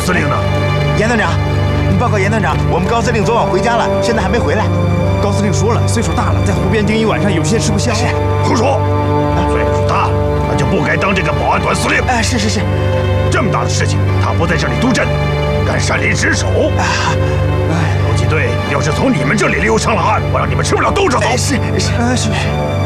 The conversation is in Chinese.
司令呢？ 严团长，报告严团长，我们高司令昨晚回家了，现在还没回来。高司令说了，岁数大了，在湖边盯一晚上有些吃不消。 胡说！岁数大了，他就不该当这个保安团司令。 是。 这么大的事情，他不在这里督阵，敢擅离职守。游击队要是从你们这里溜上了岸，我让你们吃不了兜着走。 是。